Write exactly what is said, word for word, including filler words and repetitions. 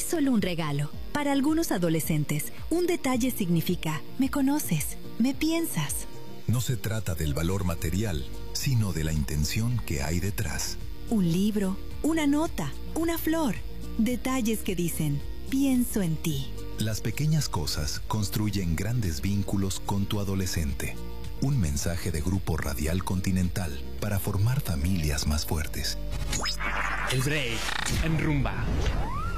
solo un regalo. Para algunos adolescentes, un detalle significa me conoces, me piensas. No se trata del valor material, sino de la intención que hay detrás. Un libro, una nota, una flor. Detalles que dicen, pienso en ti. Las pequeñas cosas construyen grandes vínculos con tu adolescente. Un mensaje de Grupo Radial Continental para formar familias más fuertes. El break en Rumba.